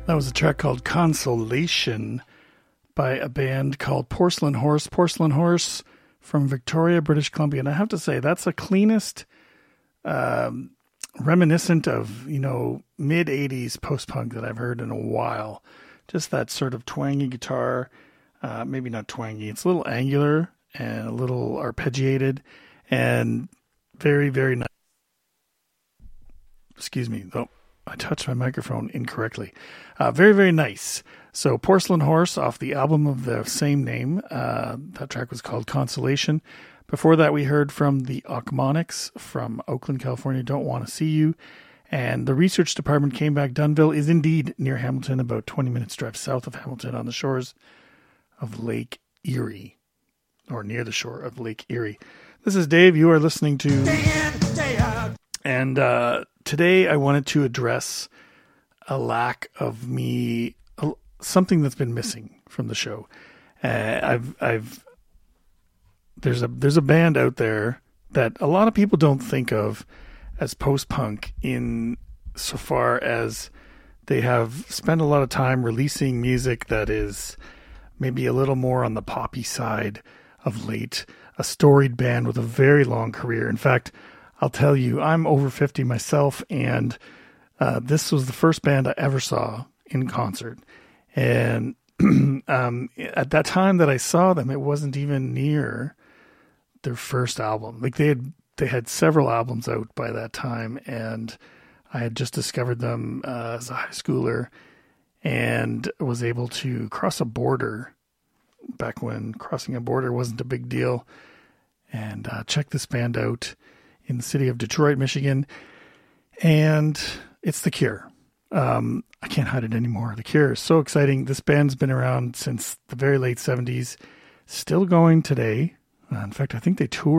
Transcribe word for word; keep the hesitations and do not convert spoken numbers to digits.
That was a track called Consolation by a band called Porcelain Horse. Porcelain Horse from Victoria, British Columbia. And I have to say, that's the cleanest, um, reminiscent of, you know, mid-eighties post-punk that I've heard in a while. Just that sort of twangy guitar. Uh, maybe not twangy. It's a little angular and a little arpeggiated and very, very nice. Excuse me. Oh, I touched my microphone incorrectly. Uh, very, very nice. So Porcelain Horse off the album of the same name. Uh, that track was called Consolation. Before that, we heard from the Ochmoneks from Oakland, California, Don't Want to See You. And the research department came back. Dunnville is indeed near Hamilton, about twenty minutes drive south of Hamilton on the shores of Lake Erie, or near the shore of Lake Erie. This is Dave. You are listening to... Day in, day out. And uh, today I wanted to address a lack of me, something that's been missing from the show. Uh, I've, I've, there's a, there's a band out there that a lot of people don't think of as post-punk in so far as they have spent a lot of time releasing music that is maybe a little more on the poppy side of late, a storied band with a very long career. In fact, I'll tell you, I'm over fifty myself, and uh, this was the first band I ever saw in concert. And um, at that time that I saw them, it wasn't even near their first album. Like they had, they had several albums out by that time, and I had just discovered them uh, as a high schooler, and was able to cross a border back when crossing a border wasn't a big deal, and uh, check this band out in the city of Detroit, Michigan. And it's The Cure. Um, I can't hide it anymore. The Cure is so exciting. This band's been around since the very late seventies, still going today. Uh, in fact, I think they toured